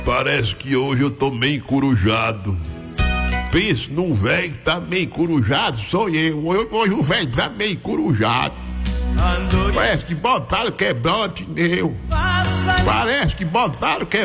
Parece que hoje eu tô meio corujado. Penso num velho que tá meio corujado, sou eu. Hoje o velho tá meio corujado. Parece que botaram quebrante nele. Parece que botaram quebrante.